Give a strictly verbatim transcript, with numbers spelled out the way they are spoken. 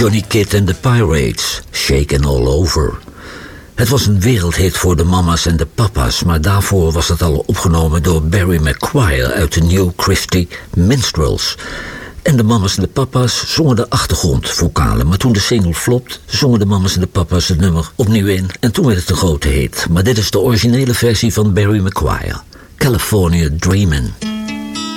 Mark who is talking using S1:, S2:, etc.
S1: Johnny Kidd and the Pirates, Shaken All Over. Het was een wereldhit voor de mama's en de papa's, maar daarvoor was het al opgenomen door Barry McGuire uit de New Christie Minstrels. En de mama's en de papa's zongen de achtergrondvokalen, maar toen de single flopt, zongen de mama's en de papa's het nummer opnieuw in en toen werd het een grote hit. Maar dit is de originele versie van Barry McGuire, California Dreamin'.